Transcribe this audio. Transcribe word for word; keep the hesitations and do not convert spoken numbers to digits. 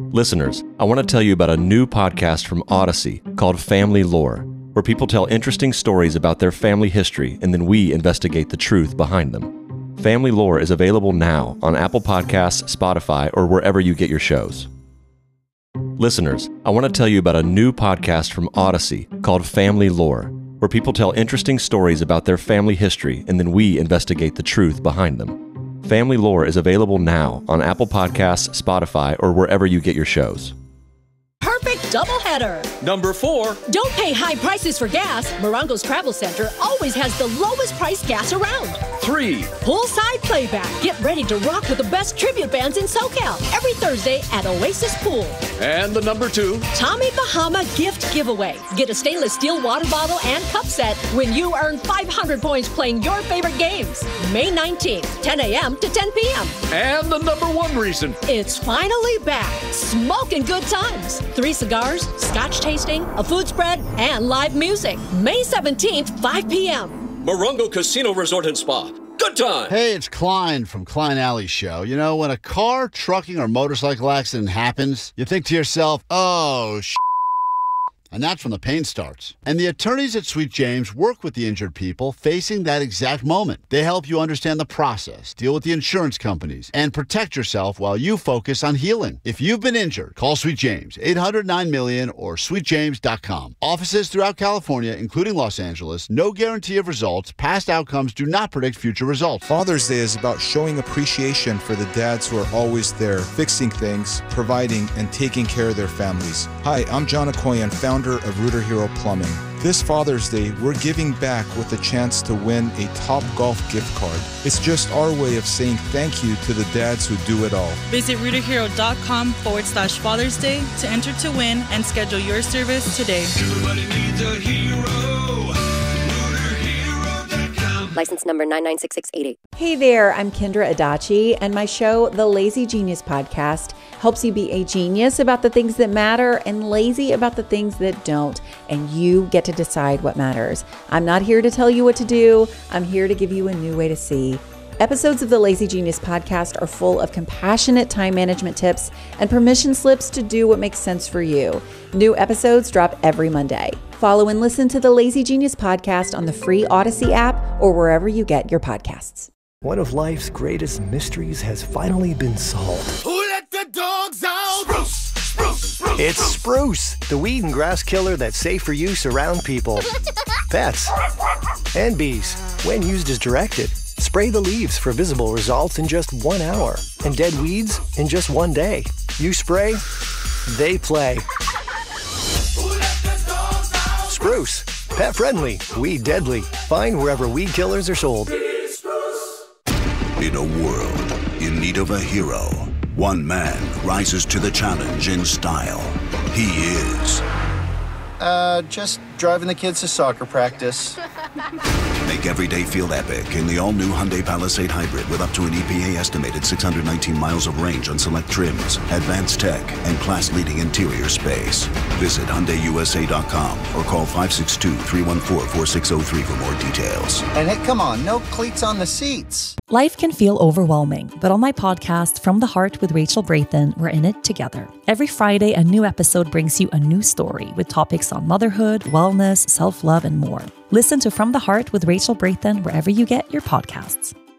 Listeners, I want to tell you about a new podcast from Odyssey called Family Lore, where people tell interesting stories about their family history and then we investigate the truth behind them. Family Lore is available now on Apple Podcasts, Spotify, or wherever you get your shows. Listeners, I want to tell you about a new podcast from Odyssey called Family Lore, where people tell interesting stories about their family history and then we investigate the truth behind them. Family Lore is available now on Apple Podcasts, Spotify, or wherever you get your shows. Perfect doubleheader. Number four. Don't pay high prices for gas. Morongo's Travel Center always has the lowest price gas around. Three. Poolside playback. Get ready to rock with the best tribute bands in SoCal every Thursday at Oasis Pool. And the number two. Tommy Bahama gift giveaway. Get a stainless steel water bottle and cup set when you earn five hundred points playing your favorite games. May nineteenth, ten a.m. to ten p.m. And the number one reason. It's finally back. Smoking good times. Three cigars, scotch tasting, a food spread, and live music. May seventeenth, five p.m. Morongo Casino Resort and Spa. Good time. Hey, it's Klein from Klein Alley Show. You know, when a car, trucking, or motorcycle accident happens, you think to yourself, oh, sh**. And that's when the pain starts. And the attorneys at Sweet James work with the injured people facing that exact moment. They help you understand the process, deal with the insurance companies, and protect yourself while you focus on healing. If you've been injured, call Sweet James, eight hundred nine million or sweet james dot com. Offices throughout California, including Los Angeles, no guarantee of results. Past outcomes do not predict future results. Father's Day is about showing appreciation for the dads who are always there, fixing things, providing, and taking care of their families. Hi, I'm John Okoyan, founder of Rooter Hero Plumbing. This Father's Day, we're giving back with a chance to win a Top Golf gift card. It's just our way of saying thank you to the dads who do it all. Visit rooterhero.com forward slash Father's Day to enter to win and schedule your service today. Everybody needs a hero. License number nine nine six six eight eight. Hey there, I'm Kendra Adachi, and my show, The Lazy Genius Podcast, helps you be a genius about the things that matter and lazy about the things that don't, and you get to decide what matters. I'm not here to tell you what to do. I'm here to give you a new way to see. Episodes of the Lazy Genius Podcast are full of compassionate time management tips and permission slips to do what makes sense for you. New episodes drop every Monday. Follow and listen to the Lazy Genius Podcast on the free Odyssey app or wherever you get your podcasts. One of life's greatest mysteries has finally been solved. Who let the dogs out? Spruce, spruce, spruce. It's Spruce, the weed and grass killer that's safe for use around people, pets, and bees when used as directed. Spray the leaves for visible results in just one hour and dead weeds in just one day. You spray, they play. Spruce, pet friendly, weed deadly. Find wherever weed killers are sold. In a world in need of a hero, one man rises to the challenge in style. He is... Uh, just driving the kids to soccer practice. Make every day feel epic in the all-new Hyundai Palisade Hybrid with up to an E P A-estimated six hundred nineteen miles of range on select trims, advanced tech, and class-leading interior space. Visit Hyundai U S A dot com or call five six two, three one four, four six zero three for more details. And hey, come on, no cleats on the seats. Life can feel overwhelming, but on my podcast, From the Heart with Rachel Brathen, we're in it together. Every Friday, a new episode brings you a new story with topics on motherhood, wellness, self-love, and more. Listen to From the Heart with Rachel Brathen wherever you get your podcasts.